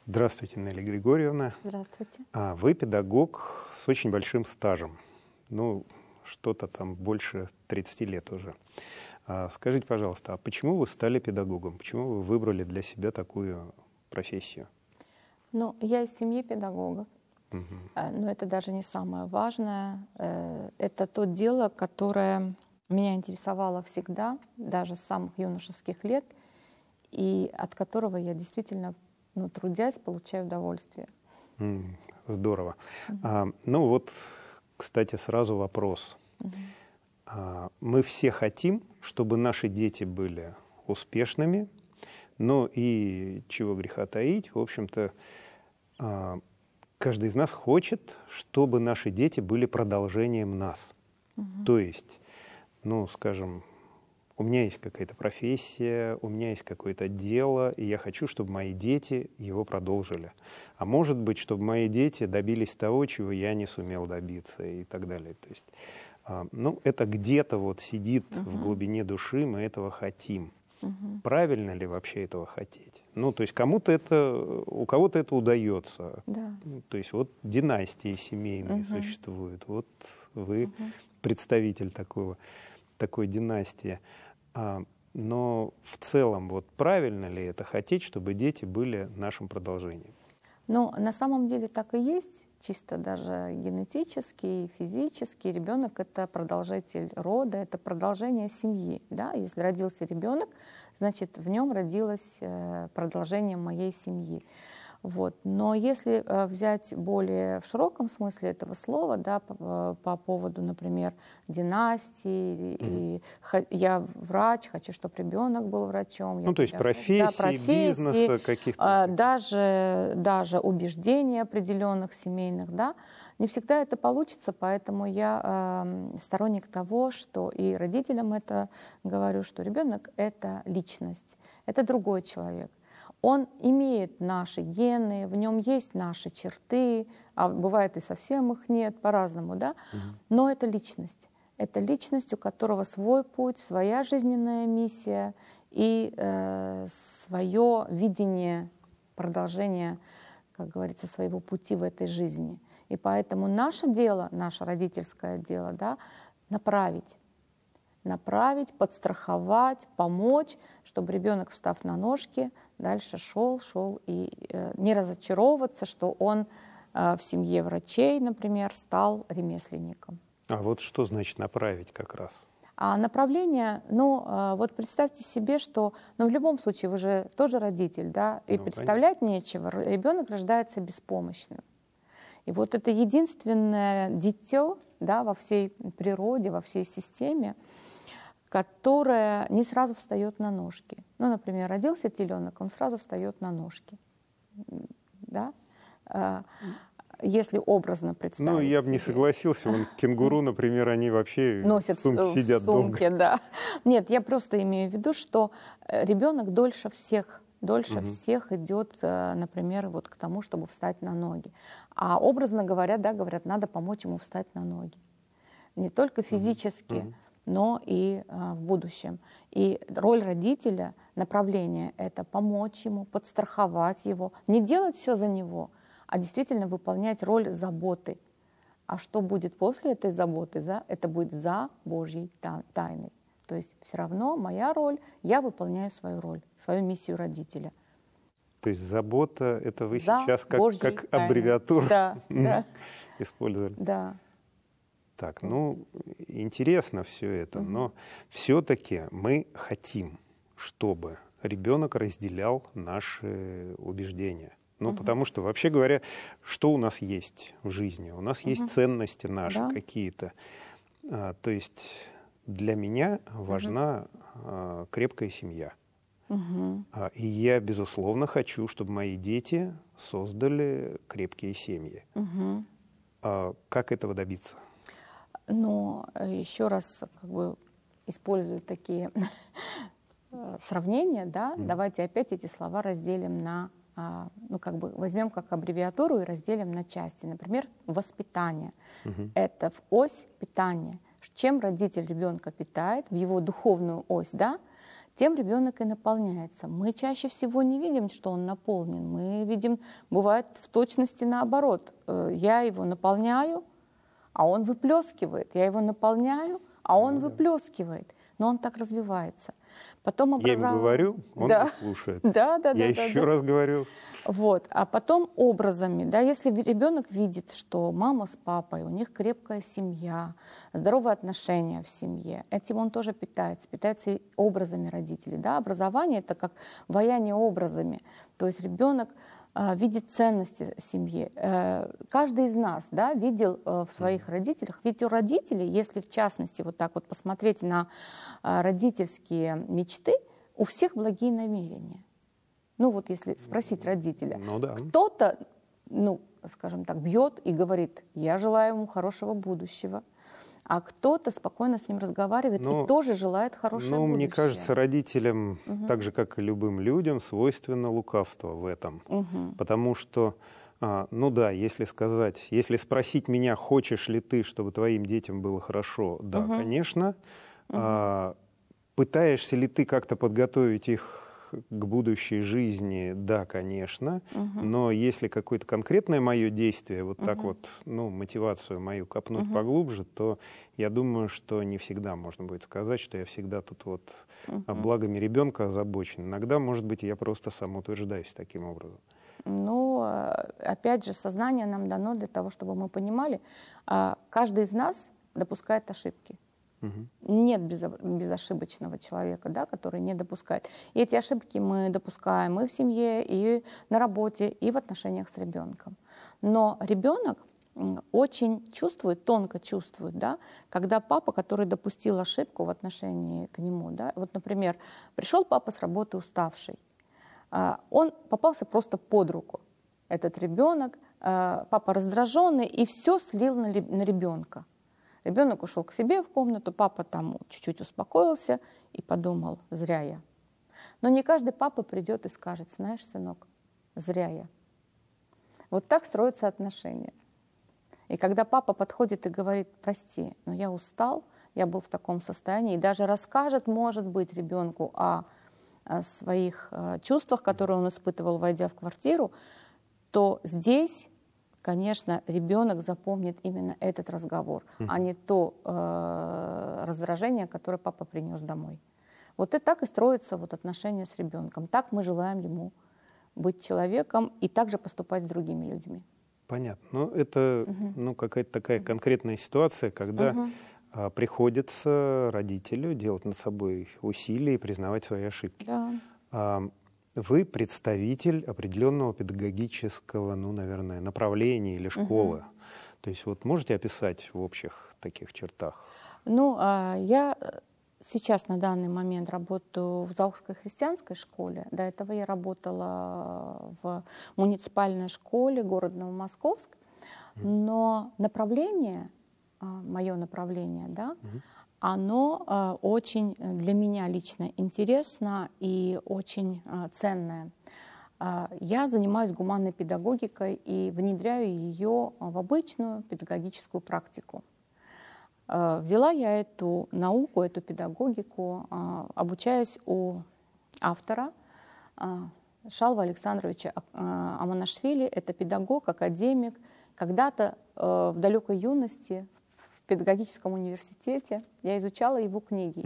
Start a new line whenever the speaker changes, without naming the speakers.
Здравствуйте, Нелли Григорьевна.
Здравствуйте.
Вы педагог с очень большим стажем. Ну, что-то там больше 30 лет уже. Скажите, пожалуйста, а почему вы стали педагогом? Почему вы выбрали для себя такую профессию?
Ну, я из семьи педагогов, но это даже не самое важное. Это то дело, которое меня интересовало всегда, даже с самых юношеских лет, и от которого я действительно, трудясь, получаю удовольствие.
Здорово. Ну вот, кстати, сразу вопрос. Мы все хотим, чтобы наши дети были успешными, но и, чего греха таить, в общем-то, каждый из нас хочет, чтобы наши дети были продолжением нас. То есть, скажем, у меня есть какая-то профессия, у меня есть какое-то дело, и я хочу, чтобы мои дети его продолжили. А может быть, чтобы мои дети добились того, чего я не сумел добиться, и так далее. То есть, это где-то вот сидит в глубине души, мы этого хотим. Правильно ли вообще этого хотеть? То есть у кого-то это удается.
Да.
То есть вот династии семейные существуют. Вот вы представитель такой династии. Но в целом вот правильно ли это хотеть, чтобы дети были нашим продолжением?
На самом деле так и есть. Чисто даже генетически, физически ребенок — это продолжитель рода, это продолжение семьи. Да? Если родился ребенок, значит, в нем родилось продолжение моей семьи. Вот. Но если взять более в широком смысле этого слова, да, по поводу, например, династии, и я врач, хочу, чтобы ребенок был врачом.
То есть профессии, бизнеса каких-то.
Даже убеждений определенных семейных, да, не всегда это получится, поэтому я сторонник того, что и родителям это говорю, что ребенок — это личность, это другой человек. Он имеет наши гены, в нем есть наши черты, а бывает и совсем их нет, по-разному, да? Но это личность. Это личность, у которого свой путь, своя жизненная миссия и свое видение продолжения, как говорится, своего пути в этой жизни. И поэтому наше дело, наше родительское дело, да, направить, подстраховать, помочь, чтобы ребенок, встав на ножки, дальше шел и не разочаровываться, что он в семье врачей, например, стал ремесленником.
А вот что значит направить как раз?
А направление, вот представьте себе, что, в любом случае, вы же тоже родитель, да, и представлять нечего, ребенок рождается беспомощным. И вот это единственное дитё, да, во всей природе, во всей системе, которое не сразу встает на ножки. Например, родился теленок, он сразу встает на ножки. Да? Если образно представить.
Я бы не согласился. Кенгуру, например, они вообще
носят
в сумке сидят долго.
Да. Нет, я просто имею в виду, что ребенок дольше всех идет, например, вот к тому, чтобы встать на ноги. А образно говоря, да, говорят, надо помочь ему встать на ноги. Не только физически, но и в будущем. И роль родителя, направление — это помочь ему, подстраховать его, не делать все за него, а действительно выполнять роль заботы. А что будет после этой заботы? Это будет за Божьей тайной. То есть все равно моя роль, я выполняю свою роль, свою миссию родителя.
То есть забота — это вы сейчас как аббревиатуру использовали?
Да.
Так, интересно все это, но все-таки мы хотим, чтобы ребенок разделял наши убеждения. Потому что, вообще говоря, что у нас есть в жизни? У нас есть ценности наши какие-то. То есть для меня важна крепкая семья. И я, безусловно, хочу, чтобы мои дети создали крепкие семьи. Как этого добиться?
Еще раз использую такие сравнения, да, давайте опять эти слова разделим на, возьмем как аббревиатуру и разделим на части. Например, воспитание. Это в ось питания. Чем родитель ребенка питает, в его духовную ось, да, тем ребенок и наполняется. Мы чаще всего не видим, что он наполнен. Мы видим, бывает в точности наоборот. Я его наполняю, а он выплескивает. Я его наполняю, а он выплескивает. Но он так развивается. Потом
Я ему говорю, он не слушает.
Я
еще раз говорю.
Вот. А потом образами. Да, если ребенок видит, что мама с папой, у них крепкая семья, здоровые отношения в семье, этим он тоже питается и образами родителей. Да? Образование — это как ваяние образами. То есть ребенок видит ценности семьи. Каждый из нас, да, видел в своих родителях, ведь у родителей, если в частности вот так вот посмотреть на родительские мечты, у всех благие намерения. Ну вот если спросить родителя, кто-то, скажем так, бьет и говорит: я желаю ему хорошего будущего. А кто-то спокойно с ним разговаривает и тоже желает хорошего будущего.
Мне кажется, родителям, так же, как и любым людям, свойственно лукавство в этом. Потому что, если спросить меня, хочешь ли ты, чтобы твоим детям было хорошо, да, конечно. Пытаешься ли ты как-то подготовить их к будущей жизни, да, конечно, но если какое-то конкретное мое действие, вот так вот, мотивацию мою копнуть поглубже, то я думаю, что не всегда можно будет сказать, что я всегда тут вот благами ребенка озабочен. Иногда, может быть, я просто самоутверждаюсь таким образом.
Опять же, сознание нам дано для того, чтобы мы понимали, каждый из нас допускает ошибки. Нет безошибочного человека, да, который не допускает. И эти ошибки мы допускаем и в семье, и на работе, и в отношениях с ребенком. Но ребенок очень чувствует, тонко чувствует, да, когда папа, который допустил ошибку в отношении к нему, да, вот, например, пришел папа с работы уставший, он попался просто под руку, этот ребенок, папа раздраженный, и все слил на ребенка. Ребенок ушел к себе в комнату, папа там чуть-чуть успокоился и подумал: зря я. Но не каждый папа придет и скажет: знаешь, сынок, зря я. Вот так строятся отношения. И когда папа подходит и говорит: прости, но я устал, я был в таком состоянии, и даже расскажет, может быть, ребенку о своих чувствах, которые он испытывал, войдя в квартиру, то здесь, конечно, ребенок запомнит именно этот разговор, а не то раздражение, которое папа принес домой. Вот и так и строятся вот отношения с ребенком. Так мы желаем ему быть человеком и также поступать с другими людьми.
Понятно. Но это какая-то такая конкретная ситуация, когда приходится родителю делать над собой усилия и признавать свои ошибки.
Да.
Вы представитель определенного педагогического, наверное, направления или школы. То есть вот можете описать в общих таких чертах?
Я сейчас на данный момент работаю в Заокской христианской школе. До этого я работала в муниципальной школе города Новомосковск. Но направление, мое направление, да, оно очень для меня лично интересно и очень ценное. Я занимаюсь гуманной педагогикой и внедряю ее в обычную педагогическую практику. Взяла я эту науку, эту педагогику, обучаясь у автора Шалва Александровича Аманашвили. Это педагог, академик. Когда-то в далекой юности в педагогическом университете я изучала его книги.